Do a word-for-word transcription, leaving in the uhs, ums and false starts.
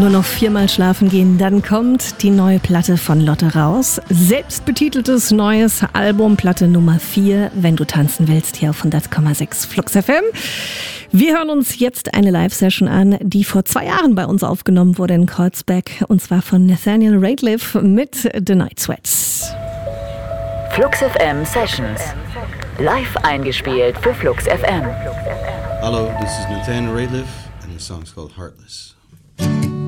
nur noch viermal schlafen gehen, dann kommt die neue Platte von Lotte raus. Selbstbetiteltes neues Album, Platte Nummer vier, wenn du tanzen willst, hier auf hundert Komma sechs Flux F M. Wir hören uns jetzt eine Live-Session an, die vor zwei Jahren bei uns aufgenommen wurde in Kreuzberg, und zwar von Nathaniel Rateliff mit The Night Sweats. Flux F M Sessions. Live eingespielt für Flux F M. Hello, this is Nathaniel Rateliff and the song's called Heartless.